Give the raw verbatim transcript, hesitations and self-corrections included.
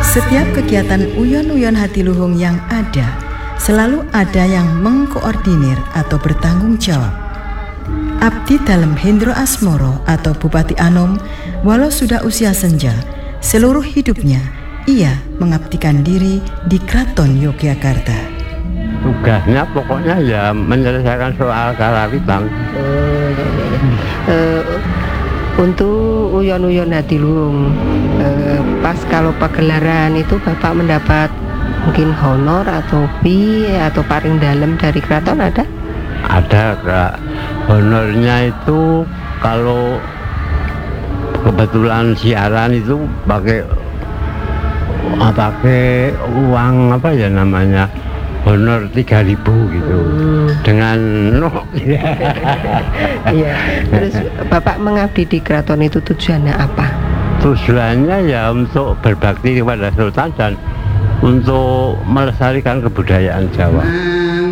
Setiap kegiatan Uyon-Uyon Hatiluhung yang ada, selalu ada yang mengkoordinir atau bertanggung jawab. Abdi Dalem Hendro Asmoro atau Bupati Anom, walau sudah usia senja, seluruh hidupnya ia mengabdikan diri di Kraton Yogyakarta. Tugasnya pokoknya ya menyelesaikan soal karawitan. Oh, ya, ya, ya. Uh, untuk Uyon-Uyon Hatiluhung, uh, pas kalau pagelaran itu Bapak mendapat mungkin honor atau fee atau paring dalam dari keraton ada? Ada, Kak. Honornya itu kalau kebetulan siaran itu pakai pakai uang apa ya namanya, honor tiga ribu gitu. Hmm. Dengan no. Iya. Terus Bapak mengabdi di keraton itu tujuannya apa? Tujuannya ya untuk berbakti kepada Sultan dan untuk melestarikan kebudayaan Jawa.